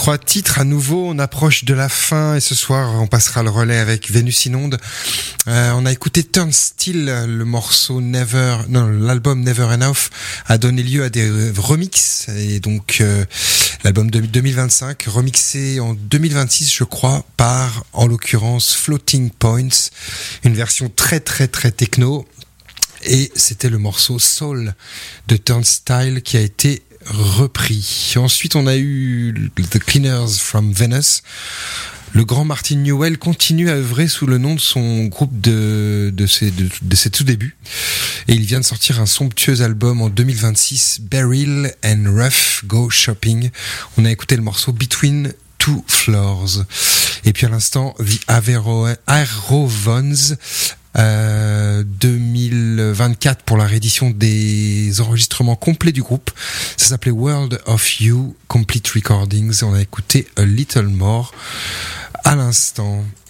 3 titres à nouveau, on approche de la fin et ce soir on passera le relais avec Vénus Inonde. On a écouté Turnstile, l'album Never Enough a donné lieu à des remixes et donc l'album de 2025 remixé en 2026 je crois par en l'occurrence Floating Points, une version très très très techno et c'était le morceau Soul de Turnstile qui a été repris. Ensuite, on a eu The Cleaners from Venice. Le grand Martin Newell continue à œuvrer sous le nom de son groupe de ses tout débuts. Et il vient de sortir un somptueux album en 2026, Beryl and Rough Go Shopping. On a écouté le morceau Between Two Floors. Et puis à l'instant, The Aerovons, 2024 pour la réédition des enregistrements complets du groupe. Ça s'appelait World of You Complete Recordings. On a écouté A Little More à l'instant.